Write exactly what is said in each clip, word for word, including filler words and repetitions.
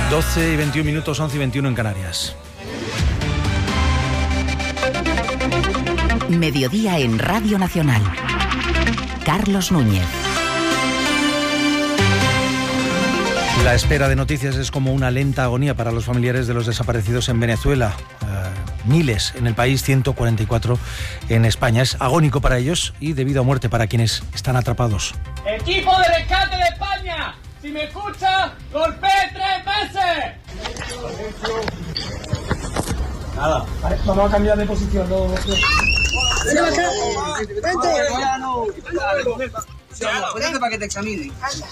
doce y veintiún minutos, once y veintiuno en Canarias. Mediodía en Radio Nacional. Carlos Núñez. La espera de noticias es como una lenta agonía para los familiares de los desaparecidos en Venezuela. Uh, miles en el país, ciento cuarenta y cuatro en España. Es agónico para ellos y debido a muerte para quienes están atrapados. ¡Equipo de rescate de España! Si me escucha, golpee tres veces. Nada, vamos a cambiar de posición. No, no. Ponete para que te examinen.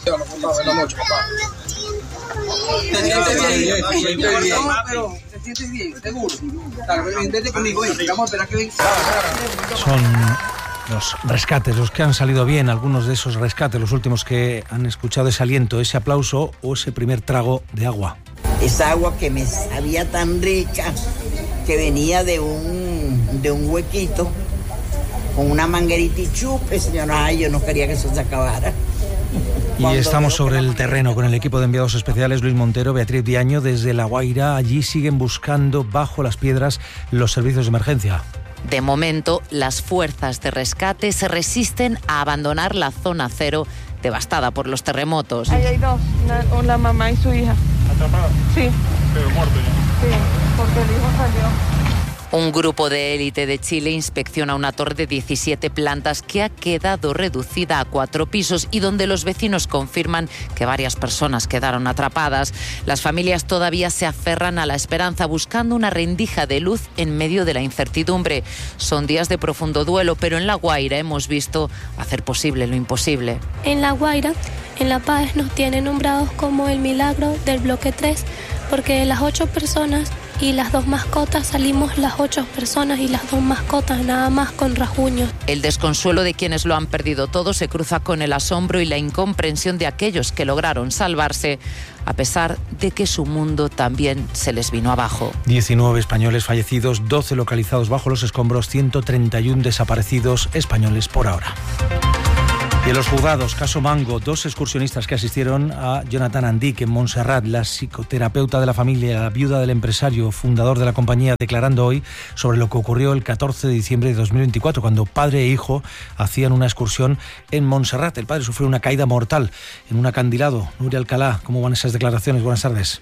Te sientes bien, te sientes bien, pero te sientes bien, seguro. Vente conmigo, vamos a esperar que venga. Son los rescates, los que han salido bien, algunos de esos rescates, los últimos que han escuchado ese aliento, ese aplauso o ese primer trago de agua. Esa agua que me sabía tan rica, que venía de un, de un huequito, con una manguerita y chupe, señora. Ay, yo no quería que eso se acabara. Y estamos sobre el terreno con el equipo de enviados especiales Luis Montero, Beatriz Diaño, desde La Guaira. Allí siguen buscando bajo las piedras los servicios de emergencia. De momento, las fuerzas de rescate se resisten a abandonar la zona cero devastada por los terremotos. Ahí hay dos, una, una mamá y su hija. ¿Atrapada? Sí. Pero muerto ya. Sí, porque el hijo salió. Un grupo de élite de Chile inspecciona una torre de diecisiete plantas que ha quedado reducida a cuatro pisos y donde los vecinos confirman que varias personas quedaron atrapadas. Las familias todavía se aferran a la esperanza buscando una rendija de luz en medio de la incertidumbre. Son días de profundo duelo, pero en La Guaira hemos visto hacer posible lo imposible. En La Guaira, en La Paz, nos tienen nombrados como el milagro del bloque tres, porque las ocho personas y las dos mascotas salimos las ocho personas y las dos mascotas nada más con rasguños. El desconsuelo de quienes lo han perdido todo se cruza con el asombro y la incomprensión de aquellos que lograron salvarse, a pesar de que su mundo también se les vino abajo. diecinueve españoles fallecidos, doce localizados bajo los escombros, ciento treinta y uno desaparecidos españoles por ahora. Y en los juzgados, caso Mango, dos excursionistas que asistieron a Jonathan Andic en Montserrat, la psicoterapeuta de la familia, la viuda del empresario, fundador de la compañía, declarando hoy sobre lo que ocurrió el catorce de diciembre de dos mil veinticuatro, cuando padre e hijo hacían una excursión en Montserrat. El padre sufrió una caída mortal en un acantilado. Nuria Alcalá, ¿cómo van esas declaraciones? Buenas tardes.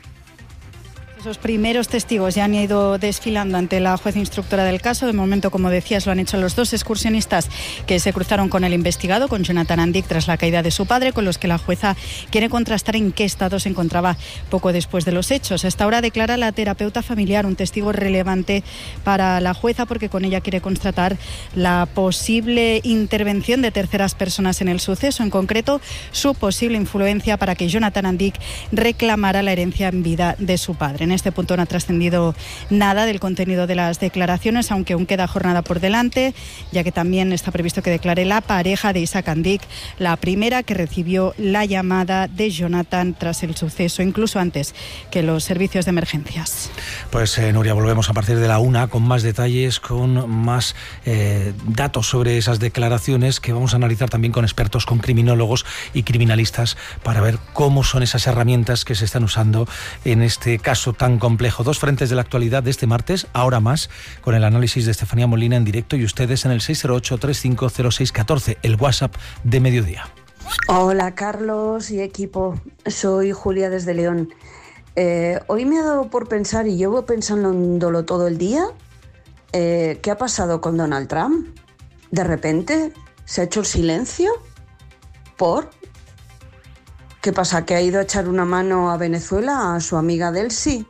Esos primeros testigos ya han ido desfilando ante la jueza instructora del caso. De momento, como decías, lo han hecho los dos excursionistas que se cruzaron con el investigado, con Jonathan Andic, tras la caída de su padre, con los que la jueza quiere contrastar en qué estado se encontraba poco después de los hechos. Hasta ahora declara la terapeuta familiar, un testigo relevante para la jueza, porque con ella quiere constatar la posible intervención de terceras personas en el suceso, en concreto su posible influencia para que Jonathan Andic reclamara la herencia en vida de su padre. En este punto no ha trascendido nada del contenido de las declaraciones, aunque aún queda jornada por delante, ya que también está previsto que declare la pareja de Isaac Andic, la primera que recibió la llamada de Jonathan tras el suceso, incluso antes que los servicios de emergencias. Pues eh, Nuria, volvemos a partir de la una con más detalles, con más eh, datos sobre esas declaraciones que vamos a analizar también con expertos, con criminólogos y criminalistas, para ver cómo son esas herramientas que se están usando en este caso tan complejo. Dos frentes de la actualidad de este martes, ahora más, con el análisis de Estefanía Molina en directo y ustedes en el seis cero ocho, tres cinco cero seis uno cuatro, el WhatsApp de Mediodía. Hola Carlos y equipo, soy Julia desde León. Eh, hoy me ha dado por pensar, y llevo pensándolo todo el día, eh, ¿qué ha pasado con Donald Trump? De repente se ha hecho el silencio. ¿Por? ¿Qué pasa? ¿Que ha ido a echar una mano a Venezuela, a su amiga Delcy?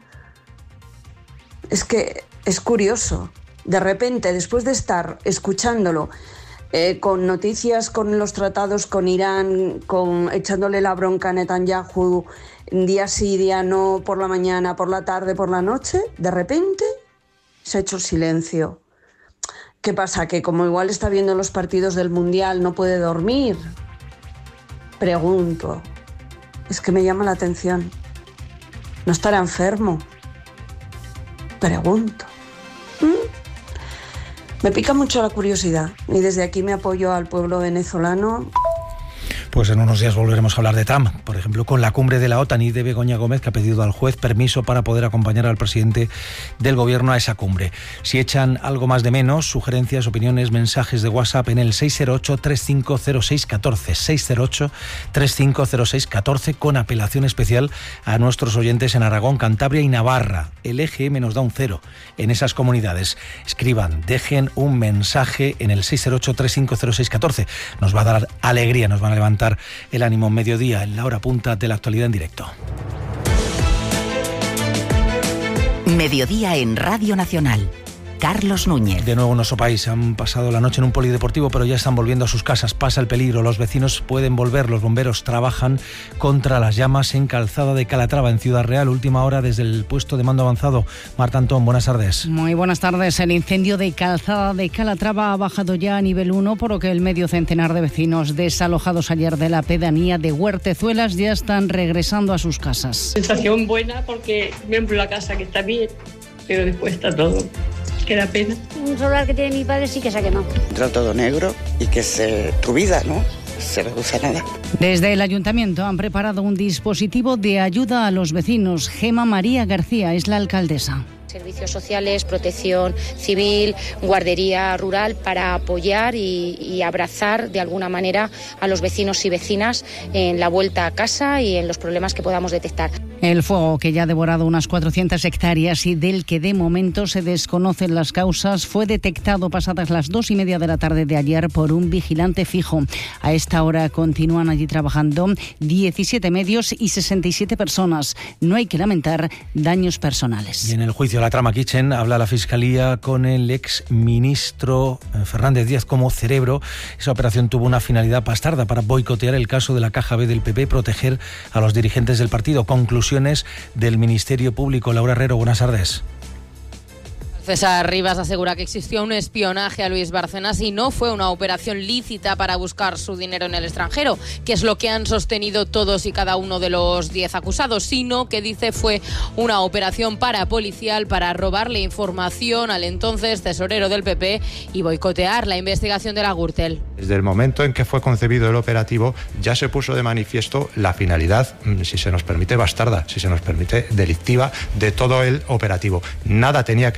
Es que es curioso. De repente, después de estar escuchándolo eh, con noticias, con los tratados con Irán, con echándole la bronca a Netanyahu, día sí, día no, por la mañana, por la tarde, por la noche, de repente se ha hecho el silencio. ¿Qué pasa? ¿Que como igual está viendo los partidos del Mundial no puede dormir? Pregunto. Es que me llama la atención. ¿No estará enfermo? Pregunto. ¿Mm? Me pica mucho la curiosidad y desde aquí me apoyo al pueblo venezolano. Pues en unos días volveremos a hablar de Trump. por ejemplo, con la cumbre de la OTAN y de Begoña Gómez, que ha pedido al juez permiso para poder acompañar al presidente del gobierno a esa cumbre. Si echan algo más de menos, sugerencias, opiniones, mensajes de WhatsApp en el seis cero ocho, tres cinco cero seis uno cuatro, seis cero ocho, tres cinco cero seis uno cuatro, con apelación especial a nuestros oyentes en Aragón, Cantabria y Navarra. El E G M nos da un cero en esas comunidades. Escriban, dejen un mensaje en el seis cero ocho, tres cinco cero seis uno cuatro. Nos va a dar alegría, nos van a levantar el ánimo. Mediodía, en la hora punta de la actualidad en directo. Mediodía en Radio Nacional. Carlos Núñez. De nuevo en nuestro país, han pasado la noche en un polideportivo, pero ya están volviendo a sus casas. Pasa el peligro, los vecinos pueden volver, los bomberos trabajan contra las llamas en Calzada de Calatrava, en Ciudad Real. Última hora desde el puesto de mando avanzado. Marta Antón, buenas tardes. Muy buenas tardes. El incendio de Calzada de Calatrava ha bajado ya a nivel uno, por lo que el medio centenar de vecinos desalojados ayer de la pedanía de Huertezuelas ya están regresando a sus casas. Sensación buena porque miembro de la casa que está bien, pero después está todo. Que da pena. Un solar que tiene mi padre sí que se ha quemado. Entra todo negro y que se, tu vida, ¿no? Se reduce a nada. Desde el ayuntamiento han preparado un dispositivo de ayuda a los vecinos. Gema María García es la alcaldesa. Servicios sociales, protección civil, guardería rural, para apoyar y, y abrazar de alguna manera a los vecinos y vecinas en la vuelta a casa y en los problemas que podamos detectar. El fuego, que ya ha devorado unas cuatrocientas hectáreas y del que de momento se desconocen las causas, fue detectado pasadas las dos y media de la tarde de ayer por un vigilante fijo. A esta hora continúan allí trabajando diecisiete medios y sesenta y siete personas. No hay que lamentar daños personales. Y en el juicio la trama Kitchen habla la Fiscalía con el ex ministro Fernández Díaz como cerebro. Esa operación tuvo una finalidad bastarda para boicotear el caso de la Caja B del P P, proteger a los dirigentes del partido. Conclusiones del Ministerio Público. Laura Herrero, buenas tardes. César Rivas asegura que existió un espionaje a Luis Bárcenas y no fue una operación lícita para buscar su dinero en el extranjero, que es lo que han sostenido todos y cada uno de los diez acusados, sino que dice fue una operación parapolicial para robarle información al entonces tesorero del P P y boicotear la investigación de la Gürtel. Desde el momento en que fue concebido el operativo ya se puso de manifiesto la finalidad, si se nos permite bastarda, si se nos permite delictiva, de todo el operativo. Nada tenía que